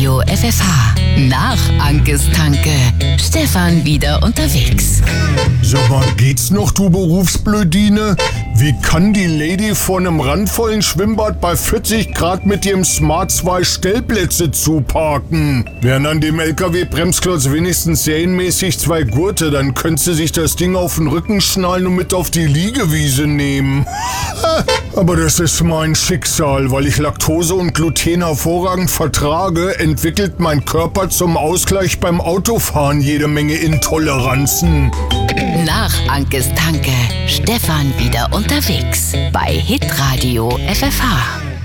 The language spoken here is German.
Hitradio FFH. Nach Ankes Tanke. Stefan wieder unterwegs. Sag mal, geht's noch, du Berufsblödine? Wie kann die Lady vor einem randvollen Schwimmbad bei 40 Grad mit ihrem Smart 2 Stellplätze zuparken? Wären an dem LKW-Bremsklotz wenigstens serienmäßig 2 Gurte, dann könnte sie sich das Ding auf den Rücken schnallen und mit auf die Liegewiese nehmen. Aber das ist mein Schicksal, weil ich Laktose und Gluten hervorragend vertrage, entwickelt mein Körper zum Ausgleich beim Autofahren jede Menge Intoleranzen. Nach Ankes Tanke. Stefan wieder unterwegs. Bei Hitradio FFH.